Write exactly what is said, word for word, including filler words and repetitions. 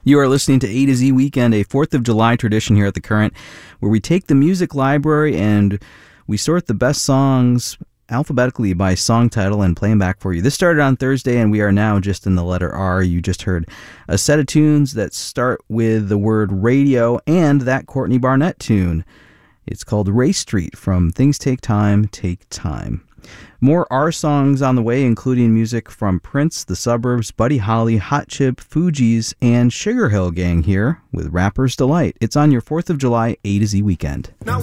You are listening to A to Z Weekend, a fourth of July tradition here at The Current, where we take the music library and we sort the best songs alphabetically by song title and play them back for you. This started on Thursday, and we are now just in the letter R. You just heard a set of tunes that start with the word radio and that Courtney Barnett tune. It's called Race Street from Things Take Time, Take Time. More R songs on the way, including music from Prince, The Suburbs, Buddy Holly, Hot Chip, Fugees, and Sugar Hill Gang here with Rapper's Delight. It's on your fourth of July A to Z Weekend. Now